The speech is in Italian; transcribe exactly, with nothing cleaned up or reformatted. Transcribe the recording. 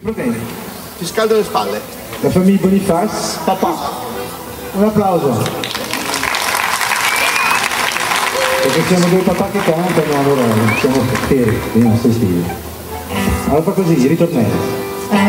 Prudenti. Ti scaldo le spalle. La famiglia Boniface. Papà. Un applauso. Perché siamo due papà che cantano, allora siamo fieri dei nostri stili. Allora fa così, ritornello.